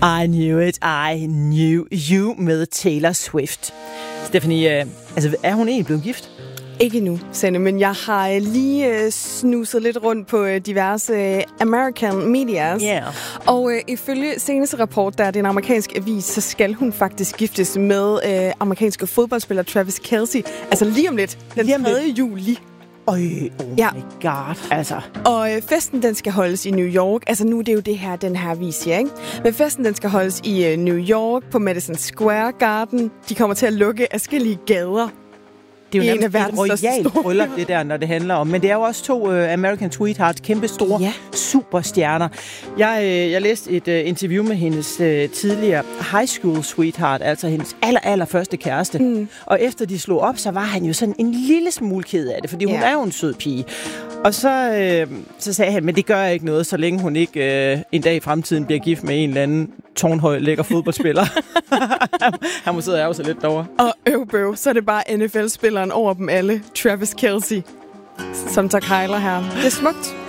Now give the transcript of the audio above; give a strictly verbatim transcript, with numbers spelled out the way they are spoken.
I knew it, I knew you med Taylor Swift. Stephanie, øh, altså er hun egentlig blevet gift? Ikke nu, Sanne, men jeg har lige øh, snuset lidt rundt på øh, diverse øh, American medias. Yeah. Og øh, ifølge seneste rapport, der er det en amerikansk avis, så skal hun faktisk giftes med øh, amerikanske fodboldspiller Travis Kelce. Altså lige om lidt, den tredje juli. Øj, oh ja. my god, altså. Og øh, festen, den skal holdes i New York. Altså nu er det jo det her, den her avis siger, ikke? Men festen, den skal holdes i øh, New York på Madison Square Garden. De kommer til at lukke adskillige gader. Det er jo nærmest et royalt bryllup, det der, når det handler om. Men det er jo også to uh, American Sweethearts, kæmpe store ja. superstjerner. Jeg, uh, jeg læste et uh, interview med hendes uh, tidligere high school sweetheart, altså hendes aller, aller første kæreste. Mm. Og efter de slog op, så var han jo sådan en lille smule ked af det, fordi hun ja. er jo en sød pige. Og så, øh, så sagde han, men det gør ikke noget, så længe hun ikke øh, en dag i fremtiden bliver gift med en eller anden tårnhøj, lækker fodboldspiller. Han må sidde og ærge sig lidt derovre. Og øv bøv, så er det bare N F L-spilleren over dem alle, Travis Kelce, som tager kejler her. Det er smukt.